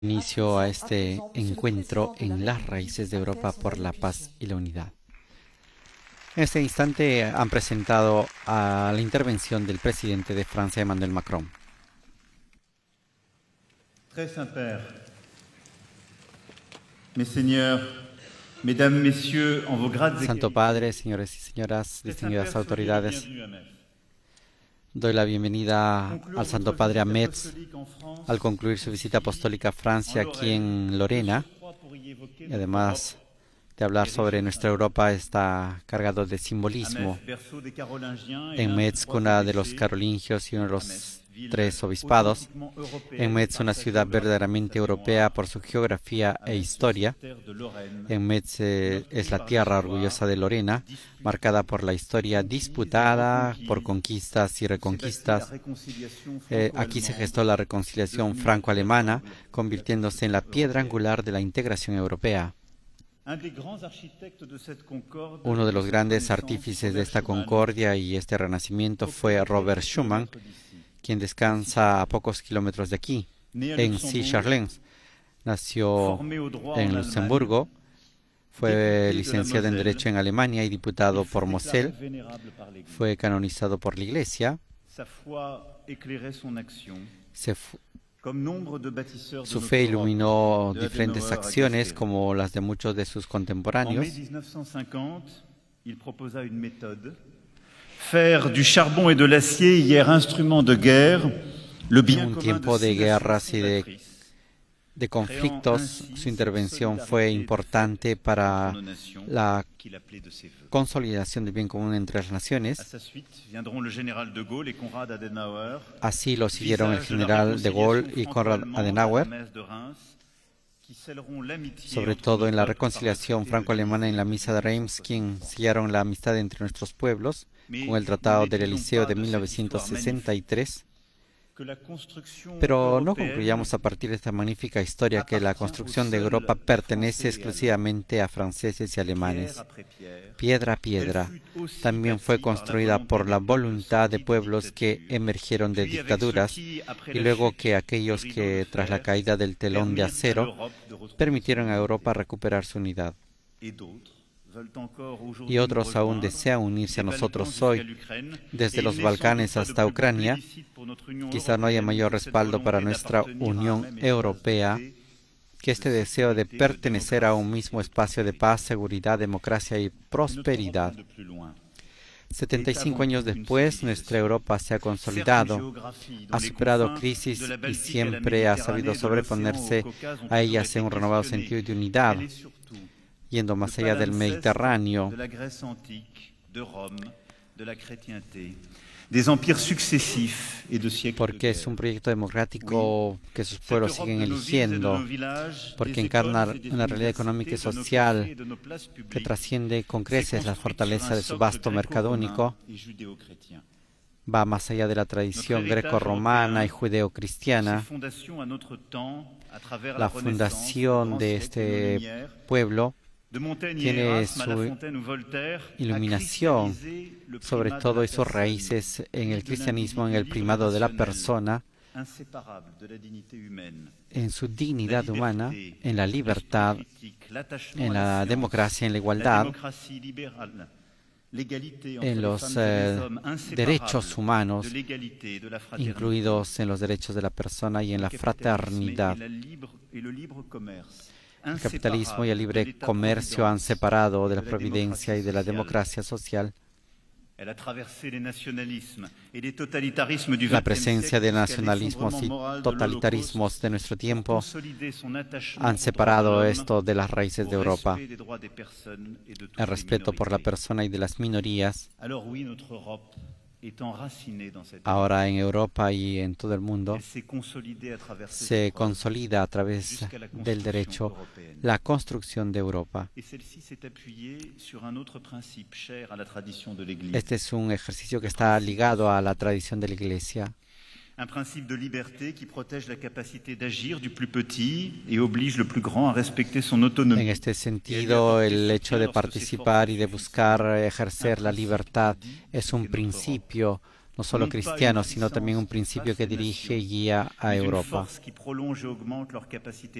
Inicio a este encuentro en las raíces de Europa por la paz y la unidad. En este instante han presentado a la intervención del presidente de Francia, Emmanuel Macron. Très Saint-Père, mes seigneurs, mesdames, messieurs, en vos grades Santo Padre, señores y señoras, distinguidas autoridades, doy la bienvenida al Santo Padre a Metz al concluir su visita apostólica a Francia aquí en Lorena. Y además de hablar sobre nuestra Europa, está cargado de simbolismo. En Metz, cuna de los carolingios y uno de los tres obispados. En Metz, una ciudad verdaderamente europea por su geografía e historia. En Metz es la tierra orgullosa de Lorena, marcada por la historia disputada, por conquistas y reconquistas. Aquí se gestó la reconciliación franco-alemana, convirtiéndose en la piedra angular de la integración europea. Uno de los grandes artífices de esta concordia y este renacimiento fue Robert Schuman, quien descansa a pocos kilómetros de aquí, en Sey-Charlens. Nació en Luxemburgo, fue licenciado en Derecho en Alemania y diputado por Moselle. Fue canonizado por la Iglesia. Su fe iluminó diferentes acciones como las de muchos de sus contemporáneos. Faire du charbon et de l'acier hier instrument de guerre, le bien En un commun tiempo de de guerras y de conflictos, su intervención fue importante para la consolidación del bien común entre las naciones. Así lo siguieron el general de Gaulle y Konrad Adenauer, sobre todo en la reconciliación franco-alemana en la misa de Reims, quien sellaron la amistad entre nuestros pueblos con el Tratado del Elíseo de 1963. Pero no concluyamos a partir de esta magnífica historia que la construcción de Europa pertenece exclusivamente a franceses y alemanes. Piedra a piedra, también fue construida por la voluntad de pueblos que emergieron de dictaduras y luego que aquellos que, tras la caída del telón de acero, permitieron a Europa recuperar su unidad. Y otros aún desean unirse a nosotros hoy, desde los Balcanes hasta Ucrania. Quizá no haya mayor respaldo para nuestra Unión Europea que este deseo de pertenecer a un mismo espacio de paz, seguridad, democracia y prosperidad. 75 años después, nuestra Europa se ha consolidado, ha superado crisis y siempre ha sabido sobreponerse a ellas en un renovado sentido de unidad, yendo más allá del Mediterráneo. Porque es un proyecto democrático que sus pueblos siguen eligiendo, porque encarna una realidad económica y social que trasciende con creces la fortaleza de su vasto mercado único, va más allá de la tradición greco-romana y judeo-cristiana. La fundación de este pueblo tiene su iluminación, sobre todo, y sus raíces en el cristianismo, en el primado de la persona, en su dignidad humana, en la libertad, en la democracia, en la igualdad, en los derechos humanos, incluidos en los derechos de la persona y en la fraternidad. El capitalismo y el libre comercio han separado de la providencia y de la democracia social. La presencia de nacionalismos y totalitarismos de nuestro tiempo han separado esto de las raíces de Europa. El respeto por la persona y de las minorías, ahora en Europa y en todo el mundo, se consolida a través del derecho, la construcción de Europa. Este es un ejercicio que está ligado a la tradición de la Iglesia. Un principe de liberté qui protège la capacité d'agir du plus petit et oblige le plus grand à respecter son autonomie. En este sentido, el hecho de participar y de buscar ejercer la libertad es un principio no solo cristiano, sino también un principio que dirige y guía a Europa.